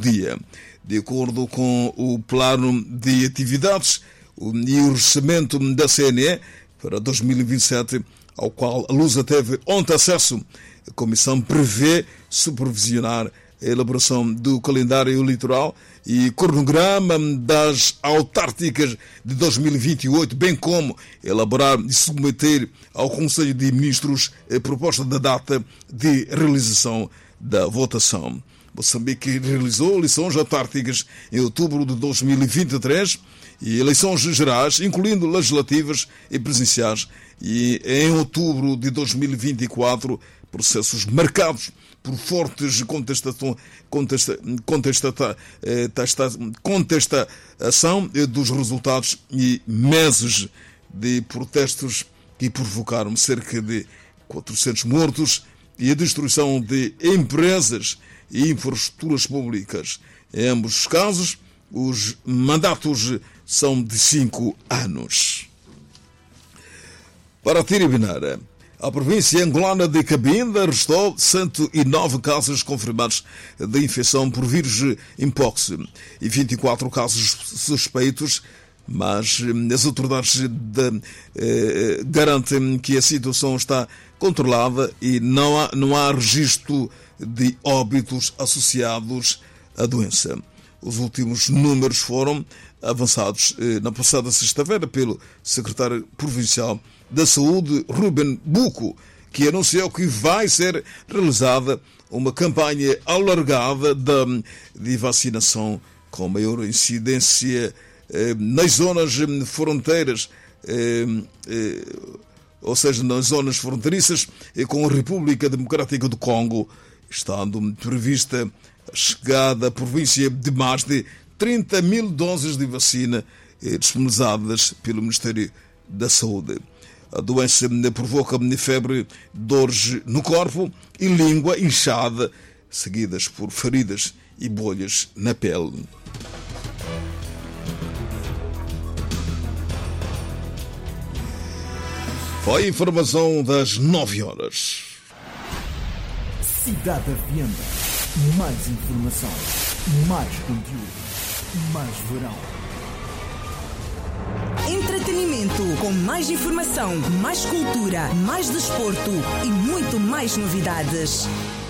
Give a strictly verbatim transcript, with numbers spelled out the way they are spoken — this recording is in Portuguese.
dia. De acordo com o plano de atividades e o orçamento da C N E para dois mil e vinte e sete, ao qual a Lusa teve ontem acesso, a Comissão prevê supervisionar a elaboração do calendário eleitoral e cronograma das autárquicas de dois mil e vinte e oito, bem como elaborar e submeter ao Conselho de Ministros a proposta da data de realização da votação. Moçambique realizou eleições autárquicas em outubro de dois mil e vinte e três e eleições gerais, incluindo legislativas e presidenciais, e em outubro de dois mil e vinte e quatro, processos marcados por fortes contestação, contesta, contesta, contestação dos resultados e meses de protestos que provocaram cerca de quatrocentos mortos e a destruição de empresas e infraestruturas públicas. Em ambos os casos, os mandatos são de cinco anos. Para terminar, a província angolana de Cabinda registrou cento e nove casos confirmados de infecção por vírus Mpox e vinte e quatro casos suspeitos, mas as autoridades de, eh, garantem que a situação está controlada e não há, não há registro de óbitos associados à doença. Os últimos números foram avançados eh, na passada sexta-feira pelo secretário provincial da Saúde, Ruben Buco, que anunciou que vai ser realizada uma campanha alargada de, de vacinação com maior incidência eh, nas zonas fronteiras, eh, eh, ou seja, nas zonas fronteiriças eh, com a República Democrática do Congo, estando prevista a chegada à província de mais de trinta mil doses de vacina eh, disponibilizadas pelo Ministério da Saúde. A doença provoca febre, dores no corpo e língua inchada, seguidas por feridas e bolhas na pele. Foi a informação das nove horas. Cidade Avienda. Mais informação, mais conteúdo, mais verão. Entretenimento com mais informação, mais cultura, mais desporto e muito mais novidades.